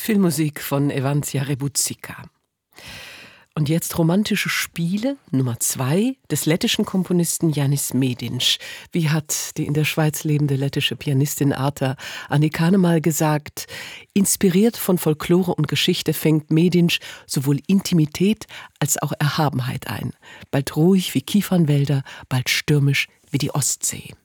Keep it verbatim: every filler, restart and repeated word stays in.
Filmmusik von Evansia Rebuzika. Und jetzt romantische Spiele Nummer zwei des lettischen Komponisten Janis Medinš. Wie hat die in der Schweiz lebende lettische Pianistin Arta Anikane mal gesagt, inspiriert von Folklore und Geschichte fängt Medinš sowohl Intimität als auch Erhabenheit ein. Bald ruhig wie Kiefernwälder, bald stürmisch wie die Ostsee.